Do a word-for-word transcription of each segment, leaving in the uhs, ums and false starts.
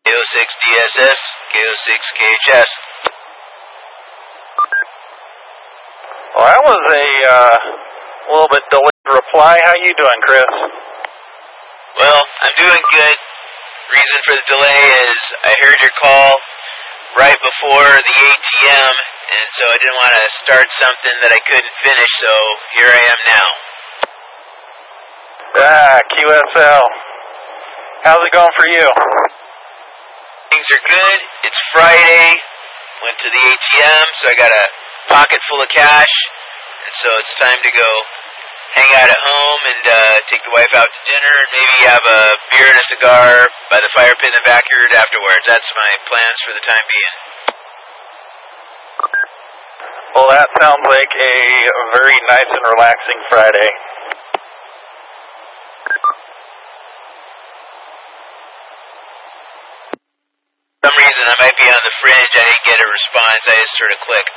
K O six D S S, K O six K H S. Well, that was a uh, little bit delayed reply. How you doing, Chris? Well, I'm doing good. Reason for the delay is I heard your call right before the A T M, and so I didn't want to start something that I couldn't finish, so here I am now. Ah, Q S L. How's it going for you? Things are good. It's Friday. Went to the A T M, so I got a pocket full of cash, and so it's time to go hang out at home and uh, take the wife out to dinner and maybe have a beer and a cigar by the fire pit in the backyard afterwards. That's my plans for the time being. Well, that sounds like a very nice and relaxing Friday. For some reason, I might be on the fringe. I didn't get a response. I just sort of clicked.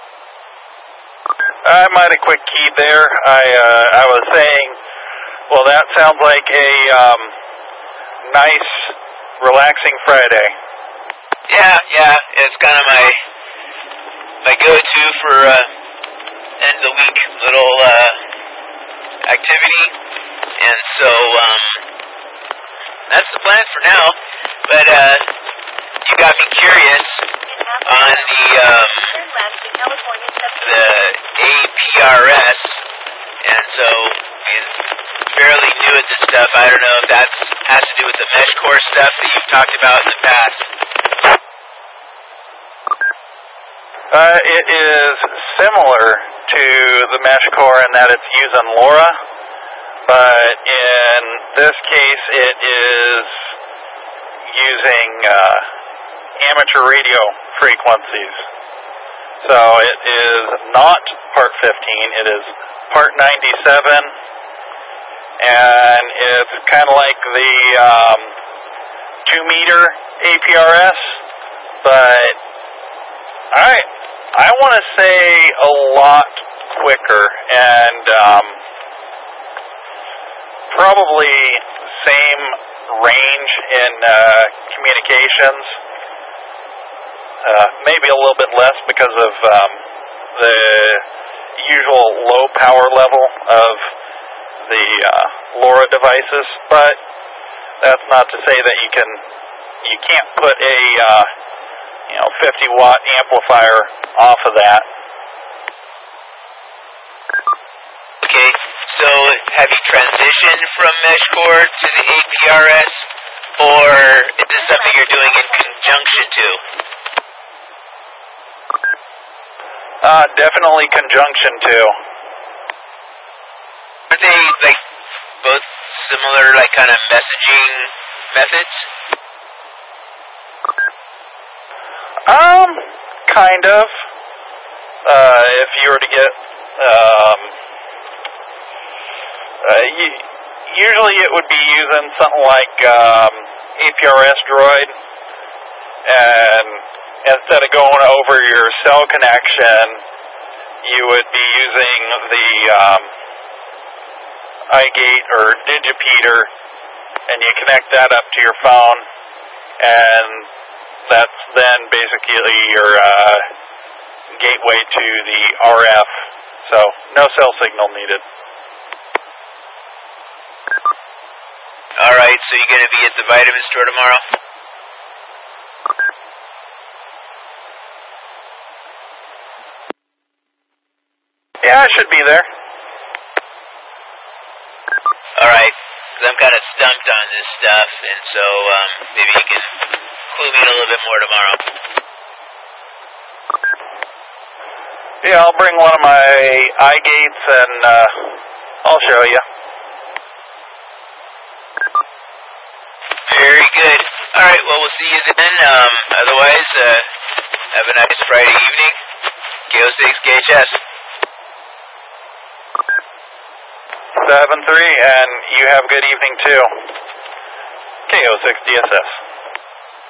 I might have quick keyed there. I uh, I was saying, well, that sounds like a um, nice, relaxing Friday. Yeah, yeah, it's kind of my my go-to for uh, end of the week little uh, activity, and so um, that's the plan for now. But uh, you got me curious on the um, the A P R S, and so I'm fairly new at this stuff. I don't know if that has to do with the mesh core stuff that you've talked about in the past. Uh, it is similar to the mesh core in that it's using LoRa, but in this case it is using uh, amateur radio frequencies. So it is not part fifteen, it is part ninety-seven, and it's kind of like the um, two meter A P R S, but I I want to say a lot quicker, and um, probably same range in uh, communications. Uh, maybe a little bit less because of um, the usual low power level of the uh, LoRa devices, but that's not to say that you can you can't put a uh, you know fifty watt amplifier off of that. Okay, so have you transitioned from mesh core to the A P R S, or is this something you're doing in conjunction to? Uh, definitely conjunction too. Are they like both similar, like kind of messaging methods? Um, kind of. Uh, if you were to get, um, uh, you, usually it would be using something like um, A P R S Droid, and instead of going over your cell connection, you would be using the um, iGate or Digipeater, and you connect that up to your phone, and that's then basically your uh, gateway to the R F, so no cell signal needed. Alright, so you're going to be at the vitamin store tomorrow? Yeah, I should be there. Alright, because I'm kind of stumped on this stuff, and so um, maybe you can clue me in a little bit more tomorrow. Yeah, I'll bring one of my iGates and uh, I'll show you. Very good. Alright, well, we'll see you then. Um, otherwise, uh, have a nice Friday evening. K O six K H S. seven three, and you have a good evening too. K O six D S S.